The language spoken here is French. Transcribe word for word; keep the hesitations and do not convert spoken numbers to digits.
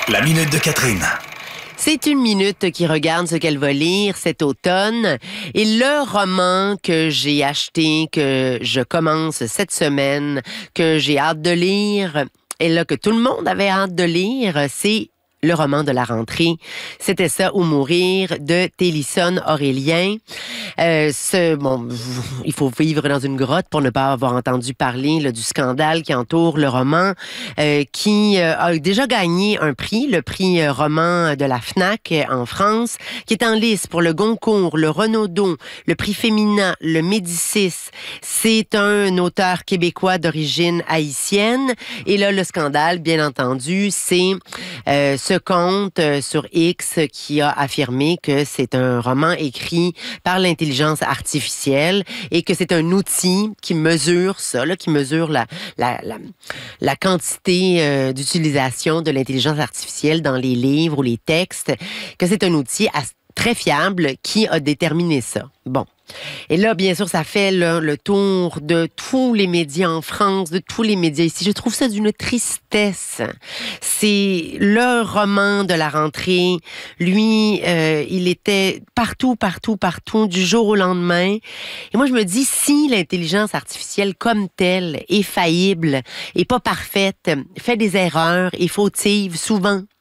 La minute de Catherine. C'est une minute qui regarde ce qu'elle va lire cet automne. Et le roman que j'ai acheté, que je commence cette semaine, que j'ai hâte de lire, et là que tout le monde avait hâte de lire, c'est le roman de la rentrée. C'était ça ou mourir de Télisson Aurélien. Euh, ce, bon, il faut vivre dans une grotte pour ne pas avoir entendu parler là, du scandale qui entoure le roman, euh, qui euh, a déjà gagné un prix, le prix euh, roman de la FNAC euh, en France, qui est en lice pour le Goncourt, le Renaudot, le prix Femina, le Médicis. C'est un auteur québécois d'origine haïtienne. Et là, le scandale, bien entendu, c'est euh, ce compte euh, sur X qui a affirmé que c'est un roman écrit par l'intelligence artificielle et que c'est un outil qui mesure ça, là, qui mesure la, la, la, la quantité euh, d'utilisation de l'intelligence artificielle dans les livres ou les textes, que c'est un outil à, très fiable qui a déterminé ça. Bon. Et là, bien sûr, ça fait là, le tour de tous les médias en France, de tous les médias ici. Je trouve ça d'une tristesse. C'est le roman de la rentrée. Lui, euh, il était partout, partout, partout, du jour au lendemain. Et moi, je me dis, si l'intelligence artificielle comme telle est faillible, est pas parfaite, fait des erreurs, est fautive souvent,